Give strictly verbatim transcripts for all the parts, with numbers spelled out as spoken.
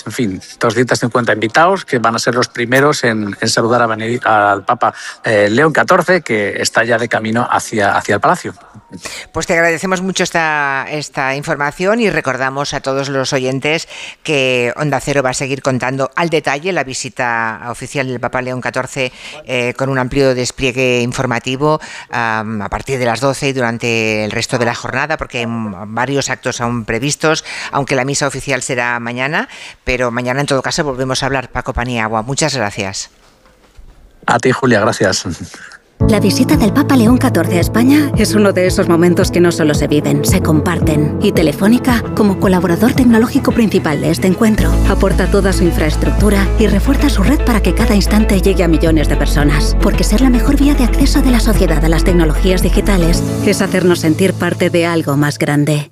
en fin, doscientos cincuenta invitados que van a ser los primeros en, en saludar a Benedict, al Papa eh, León catorce, que está ya de camino hacia, hacia el Palacio. Pues te agradecemos mucho esta, esta información y recordamos a todos los oyentes que Onda Cero va a seguir contando al detalle la visita oficial del Papa León catorce eh, con un amplio despliegue informativo um, a partir de las doce y durante el resto de la jornada, porque hay varios actos aún previstos, aunque la misa oficial será mañana, pero mañana en todo caso volvemos a hablar. Paco Paniagua, muchas gracias. A ti, Julia, gracias. La visita del Papa León catorce a España es uno de esos momentos que no solo se viven, se comparten. Y Telefónica, como colaborador tecnológico principal de este encuentro, aporta toda su infraestructura y refuerza su red para que cada instante llegue a millones de personas. Porque ser la mejor vía de acceso de la sociedad a las tecnologías digitales es hacernos sentir parte de algo más grande.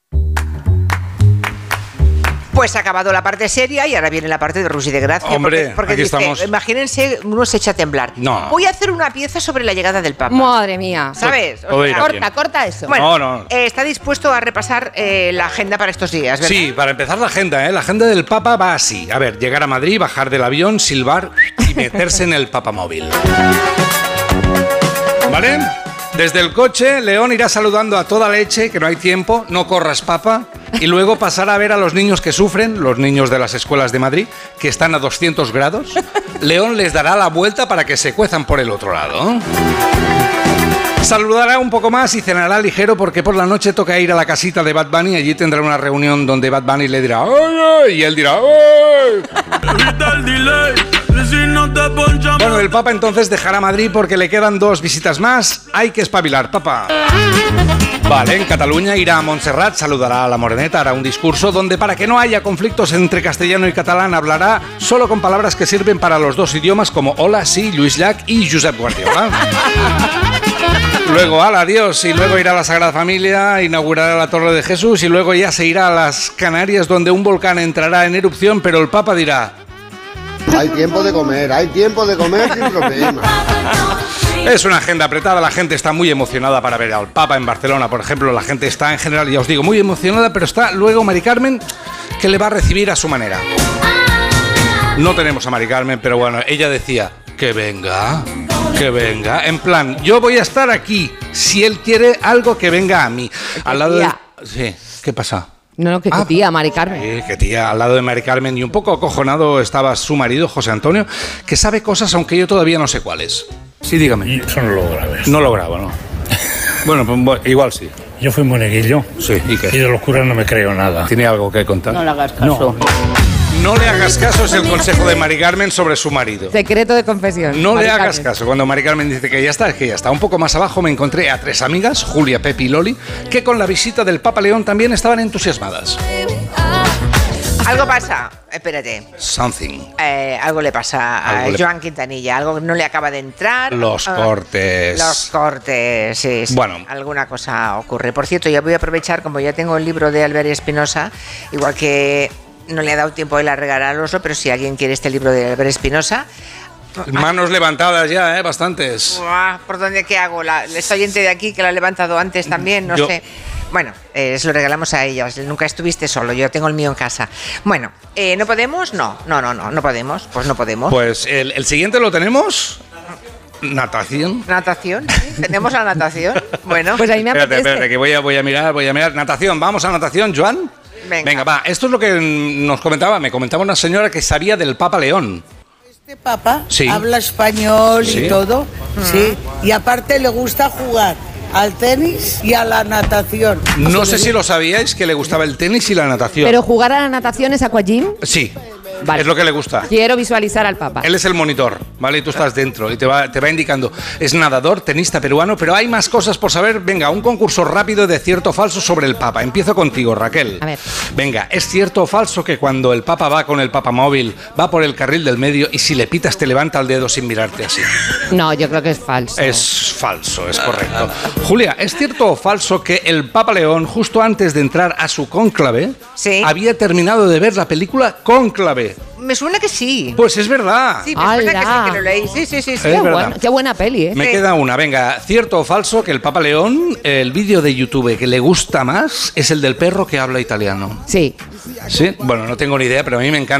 Pues ha acabado la parte seria y ahora viene la parte de Rus y de Gracia. Hombre, porque, porque aquí dice, estamos. Imagínense, uno se echa a temblar. No. Voy a hacer una pieza sobre la llegada del Papa. Madre mía. ¿Sabes? Todo O sea, irá corta, bien. corta eso. Bueno, No, no. eh, está dispuesto a repasar eh, la agenda para estos días, ¿verdad? Sí, para empezar la agenda, ¿eh? La agenda del Papa va así. A ver, llegar a Madrid, bajar del avión, silbar y meterse en el papamóvil. ¿Vale? Desde el coche, León irá saludando a toda leche, que no hay tiempo, no corras, papa, y luego pasará a ver a los niños que sufren, los niños de las escuelas de Madrid, que están a doscientos grados. León les dará la vuelta para que se cuezan por el otro lado. Saludará un poco más y cenará ligero porque por la noche toca ir a la casita de Bad Bunny. Allí tendrá una reunión donde Bad Bunny le dirá ¡ay, ay! Y él dirá ¡ay! Bueno, el Papa entonces dejará Madrid porque le quedan dos visitas más. Hay que espabilar, Papa. Vale, en Cataluña irá a Montserrat, saludará a la Moreneta, hará un discurso donde para que no haya conflictos entre castellano y catalán hablará solo con palabras que sirven para los dos idiomas como hola, sí, Lluís Llach y Josep Guardiola. Luego, al adiós, y luego irá a la Sagrada Familia, inaugurará la Torre de Jesús y luego ya se irá a las Canarias donde un volcán entrará en erupción, pero el Papa dirá... Hay tiempo de comer, hay tiempo de comer sin problema. Es una agenda apretada, la gente está muy emocionada para ver al Papa en Barcelona, por ejemplo, la gente está en general, ya os digo, muy emocionada, pero está luego Mari Carmen, que le va a recibir a su manera. No tenemos a Mari Carmen, pero bueno, ella decía, que venga, que venga, en plan, yo voy a estar aquí, si él quiere algo que venga a mí. Al lado de... Sí, ¿qué pasa? No, no, que, Ah, que tía, Mari Carmen. Sí, que tía, al lado de Mari Carmen, y un poco acojonado estaba su marido, José Antonio, que sabe cosas aunque yo todavía no sé cuáles. Sí, dígame. Eso no lo grabes. No lo grabo, ¿no? Bueno, pues bueno, igual sí. Yo fui monaguillo. Sí, ¿y qué? Y de los curas no me creo nada. ¿Tiene algo que contar? No le hagas caso. No le hagas caso, es el consejo de Mari Carmen sobre su marido. Secreto de confesión. No Mari le hagas Carmen. caso. Cuando Mari Carmen dice que ya está, es que ya está. Un poco más abajo me encontré a tres amigas, Julia, Pepi y Loli, que con la visita del Papa León también estaban entusiasmadas. Algo pasa, espérate. Something. Eh, algo le pasa a Algo le- Joan Quintanilla, algo no le acaba de entrar. Los Ah, cortes. Los cortes, sí, sí. Bueno. Alguna cosa ocurre. Por cierto, ya voy a aprovechar, como ya tengo el libro de Albert Espinosa, igual que no le ha dado tiempo él a regalároslo, pero si alguien quiere este libro de Albert Espinosa... Manos levantadas ya, ¿eh? Bastantes. Uah, ¿por dónde qué hago? La, esta oyente de aquí que la ha levantado antes también, no Yo- sé. Bueno, eh, se lo regalamos a ellas. Nunca estuviste solo, yo tengo el mío en casa. Bueno, eh, ¿no podemos? No, no, no, no, no podemos. Pues no podemos. Pues el, el siguiente lo tenemos. Natación. ¿Natación? ¿Sí? ¿Tenemos la natación? Bueno, Pues ahí me Espérate, apetece. espérate, que voy a, voy a mirar, voy a mirar. Natación, vamos a natación, Joan. Venga. va. Esto es lo que mm, nos comentaba. Me comentaba una señora que sabía del Papa León. Este papa Sí. habla español Sí. y todo, sí, y aparte le gusta jugar al tenis y a la natación. No sé si lo sabíais, que le gustaba el tenis y la natación. Pero jugar a la natación es aquagym. Sí, Vale. es lo que le gusta. Quiero visualizar al Papa. Él es el monitor, ¿vale? Y tú estás dentro y te va, te va indicando. Es nadador, tenista peruano, pero hay más cosas por saber. Venga, un concurso rápido de cierto o falso sobre el Papa. Empiezo contigo, Raquel. A ver. Venga, ¿es cierto o falso que cuando el Papa va con el papamóvil, va por el carril del medio y si le pitas te levanta el dedo sin mirarte así? No, yo creo que es falso. Es falso, es correcto. Julia, ¿es cierto o falso que el Papa León, justo antes de entrar a su cónclave, Sí. había terminado de ver la película Cónclave? me suena que sí. Pues es verdad. Sí, me suena que sí, ¡Hala! que lo leí. Sí, sí, sí. sí. Es Qué, verdad. bueno, qué buena peli, ¿eh? Me Sí. queda una, venga, ¿cierto o falso que el Papa León, el vídeo de YouTube que le gusta más es el del perro que habla italiano? Sí. ¿Sí? Bueno, no tengo ni idea, pero a mí me encanta.